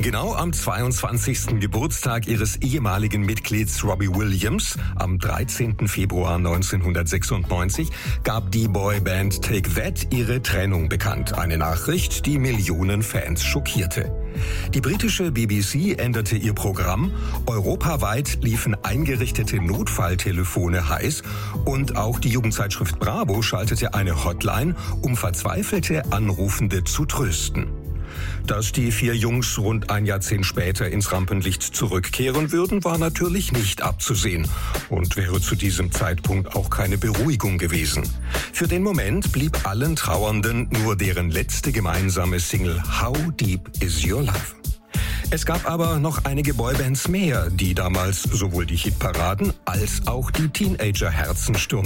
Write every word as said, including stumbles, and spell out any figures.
Genau am zweiundzwanzigsten Geburtstag ihres ehemaligen Mitglieds Robbie Williams, am dreizehnten Februar neunzehnhundertsechsundneunzig, gab die Boyband Take That ihre Trennung bekannt. Eine Nachricht, die Millionen Fans schockierte. Die britische B B C änderte ihr Programm, europaweit liefen eingerichtete Notfalltelefone heiß und auch die Jugendzeitschrift Bravo schaltete eine Hotline, um verzweifelte Anrufende zu trösten. Dass die vier Jungs rund ein Jahrzehnt später ins Rampenlicht zurückkehren würden, war natürlich nicht abzusehen und wäre zu diesem Zeitpunkt auch keine Beruhigung gewesen. Für den Moment blieb allen Trauernden nur deren letzte gemeinsame Single How Deep Is Your Love. Es gab aber noch einige Boybands mehr, die damals sowohl die Hitparaden als auch die Teenager-Herzen stürmten.